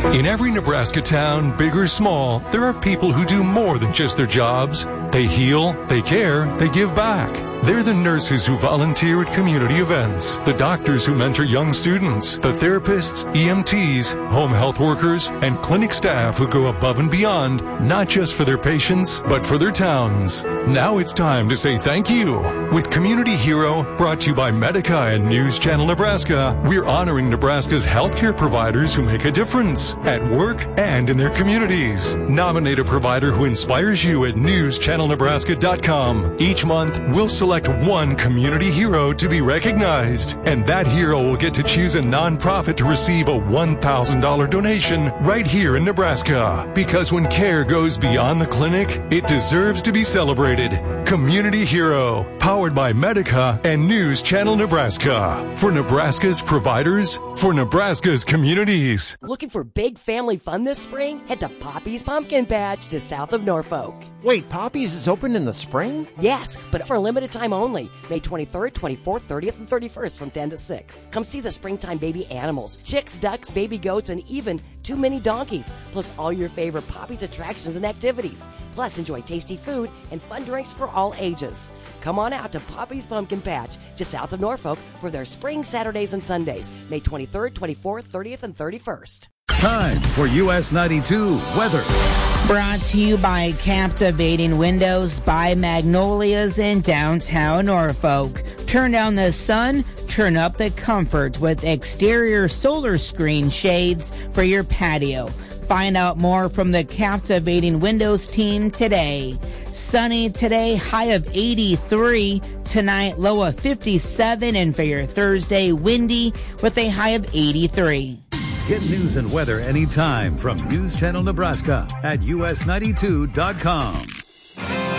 In every Nebraska town, big or small, there are people who do more than just their jobs. They heal, they care, they give back. They're the nurses who volunteer at community events, the doctors who mentor young students, the therapists, EMTs, home health workers, and clinic staff who go above and beyond, not just for their patients, but for their towns. Now it's time to say thank you. With Community Hero, brought to you by Medica and News Channel Nebraska, we're honoring Nebraska's healthcare providers who make a difference at work and in their communities. Nominate a provider who inspires you at newschannelnebraska.com. Each month, we'll select one community hero to be recognized, and that hero will get to choose a nonprofit to receive a $1,000 donation right here in Nebraska. Because when care goes beyond the clinic, it deserves to be celebrated. Community Hero, powered by Medica and News Channel Nebraska. For Nebraska's providers, for Nebraska's communities. Looking for big family fun this spring? Head to Poppy's Pumpkin Patch just south of Norfolk. Wait, Poppy's is open in the spring? Yes, but for a limited time only. May 23rd, 24th, 30th, and 31st from 10 to 6. Come see the springtime baby animals, chicks, ducks, baby goats, and even 2 mini donkeys, plus all your favorite Poppy's attractions and activities. Plus, enjoy tasty food and fun drinks for all ages. Come on out to Poppy's Pumpkin Patch, just south of Norfolk, for their spring Saturdays and Sundays, May 23rd, 24th, 30th, and 31st. Time for US 92 weather. Brought to you by Captivating Windows by Magnolias in downtown Norfolk. Turn down the sun, turn up the comfort with exterior solar screen shades for your patio. Find out more from the Captivating Windows team today. Sunny today, high of 83. Tonight, low of 57. And for your Thursday, windy with a high of 83. Get news and weather anytime from News Channel Nebraska at us92.com.